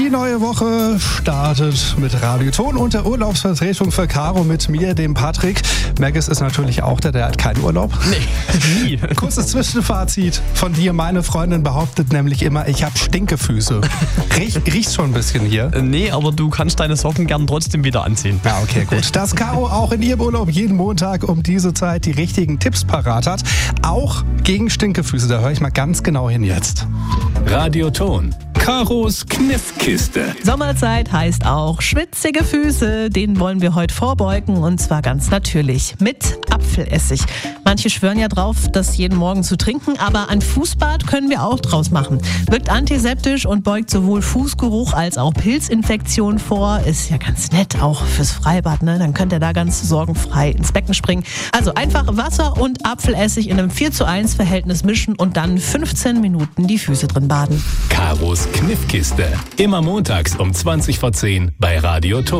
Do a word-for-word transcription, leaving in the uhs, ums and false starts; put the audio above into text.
Die neue Woche startet mit Radioton und der Urlaubsvertretung für Caro mit mir, dem Patrick. Maggis ist natürlich auch der, der hat keinen Urlaub. Nee, nie. Kurzes Zwischenfazit von dir. Meine Freundin behauptet nämlich immer, ich habe Stinkefüße. Riech, riecht schon ein bisschen hier. Nee, aber du kannst deine Socken gern trotzdem wieder anziehen. Ja, okay, gut. Dass Caro auch in ihrem Urlaub jeden Montag um diese Zeit die richtigen Tipps parat hat. Auch gegen Stinkefüße. Da höre ich mal ganz genau hin jetzt. Radioton. Caros Kniffkiste. Sommerzeit heißt auch schwitzige Füße. Denen wollen wir heute vorbeugen und zwar ganz natürlich mit Apfelessig. Manche schwören ja drauf, das jeden Morgen zu trinken, aber ein Fußbad können wir auch draus machen. Wirkt antiseptisch und beugt sowohl Fußgeruch als auch Pilzinfektionen vor. Ist ja ganz nett, auch fürs Freibad, ne? Dann könnt ihr da ganz sorgenfrei ins Becken springen. Also einfach Wasser und Apfelessig in einem vier zu eins Verhältnis mischen und dann fünfzehn Minuten die Füße drin baden. Caros Kniffkiste. Immer montags um zwanzig vor zehn bei Radioton.